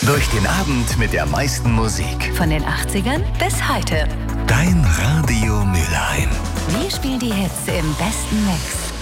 Durch den Abend mit der meisten Musik. Von den 80ern bis heute. Dein Radio Mülheim. Wir spielen die Hits im besten Mix.